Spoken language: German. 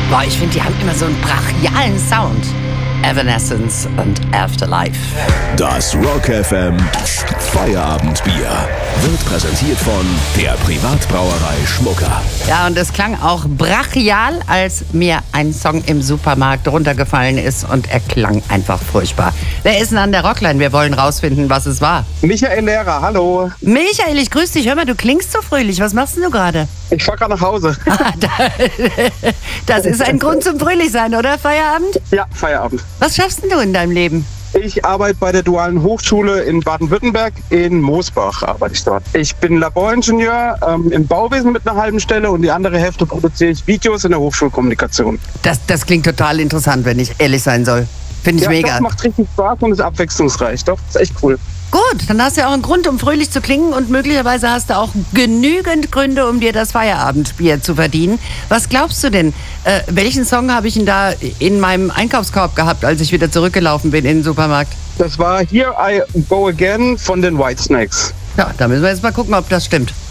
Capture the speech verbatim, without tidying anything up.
Boah, ich finde, die haben immer so einen brachialen Sound. Evanescence und Afterlife. Das Rock F M Feierabendbier wird präsentiert von der Privatbrauerei Schmucker. Ja, und es klang auch brachial, als mir ein Song im Supermarkt runtergefallen ist und er klang einfach furchtbar. Wer ist denn an der Rockline? Wir wollen rausfinden, was es war. Michael Lehrer, hallo. Michael, ich grüße dich. Hör mal, du klingst so fröhlich. Was machst denn du gerade? Ich fahr gerade nach Hause. Das ist ein Grund zum Fröhlichsein, oder? Feierabend? Ja, Feierabend. Was schaffst denn du in deinem Leben? Ich arbeite bei der Dualen Hochschule in Baden-Württemberg. In Moosbach arbeite ich dort. Ich bin Laboringenieur ähm, im Bauwesen mit einer halben Stelle und die andere Hälfte produziere ich Videos in der Hochschulkommunikation. Das, das klingt total interessant, wenn ich ehrlich sein soll. Finde ich ja, mega. Das macht richtig Spaß und ist abwechslungsreich. Doch, ist echt cool. Gut, dann hast du ja auch einen Grund, um fröhlich zu klingen und möglicherweise hast du auch genügend Gründe, um dir das Feierabendbier zu verdienen. Was glaubst du denn? Äh, welchen Song habe ich denn da in meinem Einkaufskorb gehabt, als ich wieder zurückgelaufen bin in den Supermarkt? Das war Here I Go Again von den Whitesnakes. Ja, da müssen wir jetzt mal gucken, ob das stimmt.